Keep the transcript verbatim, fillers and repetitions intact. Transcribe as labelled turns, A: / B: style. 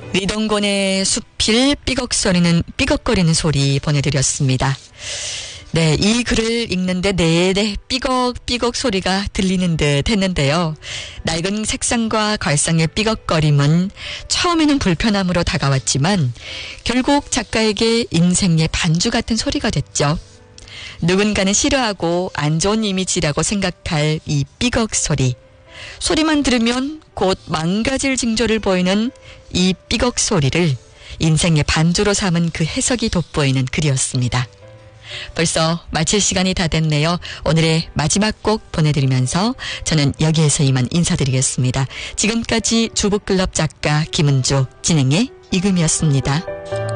A: 리동곤의 수필 삐걱거리는 삐걱거리는 소리 보내드렸습니다. 네, 이 글을 읽는데 내내 삐걱삐걱 소리가 들리는 듯 했는데요. 낡은 색상과 걸상의 삐걱거림은 처음에는 불편함으로 다가왔지만 결국 작가에게 인생의 반주 같은 소리가 됐죠. 누군가는 싫어하고 안 좋은 이미지라고 생각할 이 삐걱 소리. 소리만 들으면 곧 망가질 징조를 보이는 이 삐걱 소리를 인생의 반주로 삼은 그 해석이 돋보이는 글이었습니다. 벌써 마칠 시간이 다 됐네요. 오늘의 마지막 곡 보내드리면서 저는 여기에서 이만 인사드리겠습니다. 지금까지 주북클럽 작가 김은주, 진행의 이금이었습니다.